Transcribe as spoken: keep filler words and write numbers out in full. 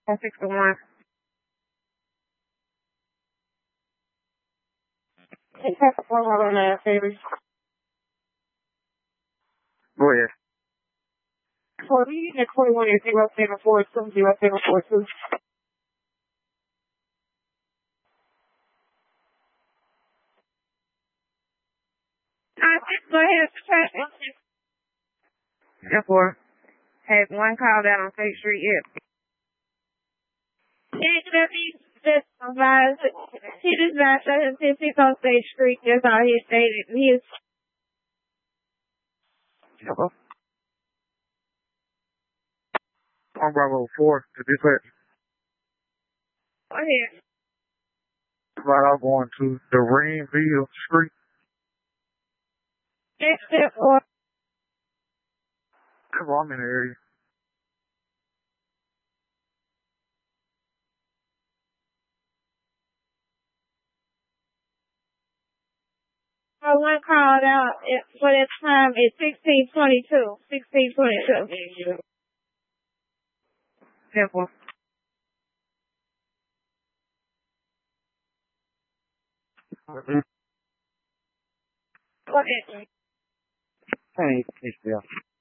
one sixty-one. It's a four one nine, baby. Go ahead. For me, the twenty-one is zero seven four two zero seven four two. I just go ahead and therefore, had one call down on State Street, yep. Yeah, that means that advised, he does not show his fifties on State Street, that's all he stated. He is. Hello. On Bravo four to dispatch. Go ahead. Right out going to the Rainville Street. Exit or. Come on, I'm in the area. I one called out it, for that time is sixteen twenty-two. sixteen twenty-two. Simple. Mm-hmm. Go ahead. Hey, it's yeah.